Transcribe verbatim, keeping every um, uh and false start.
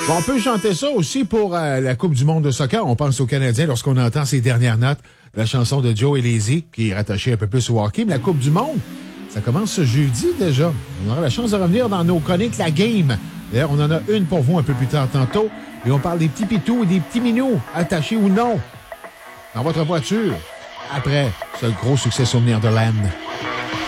Bon, on peut chanter ça aussi pour euh, la Coupe du monde de soccer. On pense aux Canadiens lorsqu'on entend ces dernières notes de la chanson de Joe et Lazy, qui est rattachée un peu plus au hockey. Mais la Coupe du monde, ça commence ce jeudi déjà. On aura la chance de revenir dans nos chroniques La Game. D'ailleurs, on en a une pour vous un peu plus tard tantôt. Et on parle des petits pitous et des petits minous, attachés ou non, dans votre voiture, après ce gros succès souvenir de l'A N.